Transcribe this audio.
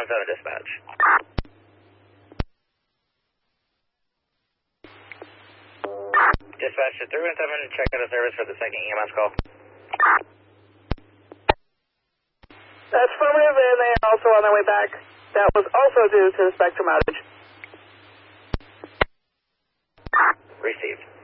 317 dispatch. Dispatch to 317, check out a service for the second EMS call. That's affirmative, and they are also on their way back. That was also due to the Spectrum outage. Received.